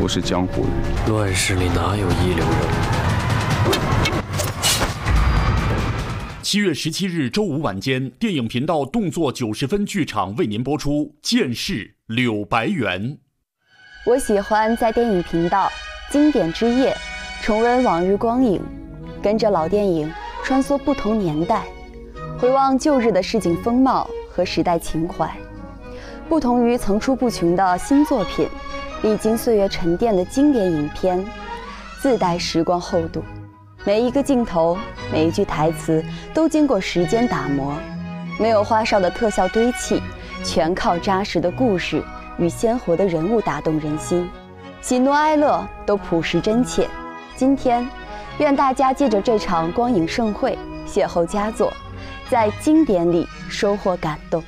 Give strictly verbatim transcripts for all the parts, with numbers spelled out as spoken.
都是江湖人。 乱世里哪有一流人物？ 七月十七日周五晚间，电影频道动作九十分剧场为您播出《剑士柳白猿》。 我喜欢在电影频道经典之夜重温往日光影，跟着老电影穿梭不同年代，回望旧日的市井风貌和时代情怀。不同于层出不穷的新作品，历经岁月沉淀的经典影片，自带时光厚度。每一个镜头，每一句台词都经过时间打磨，没有花哨的特效堆砌，全靠扎实的故事与鲜活的人物打动人心，喜怒哀乐都朴实真切。今天，愿大家借着这场光影盛会，邂逅佳作，在经典里收获感动。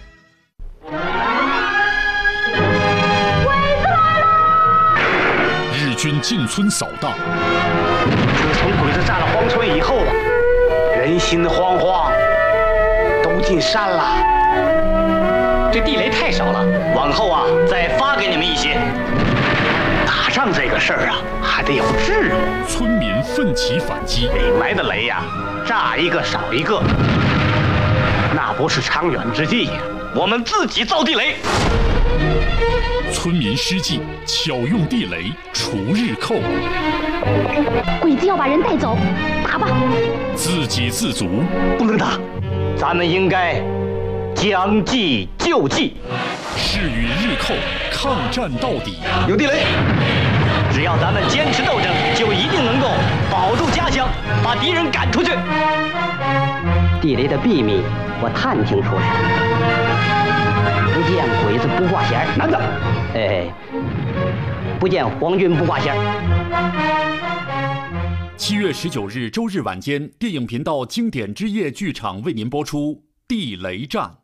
日军进村扫荡。 自从鬼子占了荒村以后，人心惶惶，都进山了。这地雷太少了，往后啊，再发给你们一些。打仗这个事儿啊，还得有智谋。 村民奋起反击， 北埋的雷呀、啊，炸一个少一个，那不是长远之计呀。我们自己造地雷。 村民施计，巧用地雷除日寇。 鬼子要把人带走，打吧！ 自给自足， 不能打，咱们应该将计就计， 是与日寇抗战到底。 有地雷，只要咱们坚持斗争，就一定能够保住家乡，把敌人赶出去。 地雷的秘密我探听出来了，不见鬼子不挂弦， 男的， 哎，不见皇军不挂弦。 七月十九日周日晚间，电影频道经典之夜剧场为您播出《地雷战》。